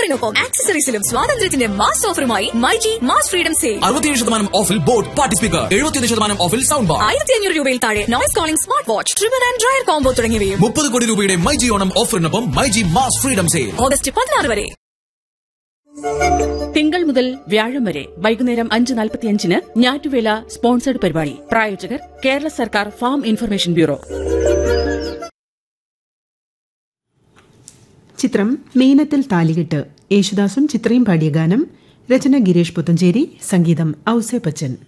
കാറിനൊപ്പം ആക്സസറീസിലും സ്വാതന്ത്ര്യത്തിന്റെ mass ഓഫറുമായി myG mass freedom sale. 60% ഓഫിൽ boat party speaker, 71% ഓഫിൽ സൗണ്ട് ബാർ, 1500 രൂപയിൽ താഴെ noise calling smart watch, ട്രിബൺ and dryer combo തുടങ്ങിയവയും. 30 കോടി രൂപയുടെ myG Onam ഓഫറിനൊപ്പം myG mass freedom sale August 16 വരെ. തിങ്കൾ മുതൽ വ്യാഴം വരെ വൈകുന്നേരം 5:45 ഞാറ്റുവേല സ്പോൺസേഡ് പരിപാടി. പ്രായോജകർ കേരള സർക്കാർ ഫാം ഇൻഫർമേഷൻ ബ്യൂറോ. ചിത്രം മീനത്തിൽ താലികെട്ട്. യേശുദാസും ചിത്രയും പാടിയ ഗാനം. രചന ഗിരീഷ് പുത്തഞ്ചേരി, സംഗീതം ഔസേപ്പച്ചൻ.